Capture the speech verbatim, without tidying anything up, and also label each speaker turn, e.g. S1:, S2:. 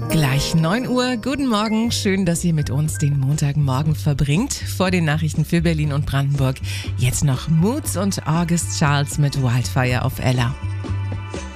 S1: Gleich neun Uhr. Guten Morgen. Schön, dass ihr mit uns den Montagmorgen verbringt. Vor den Nachrichten für Berlin und Brandenburg. Jetzt noch Moods und August Charles mit Wildfire auf Ella.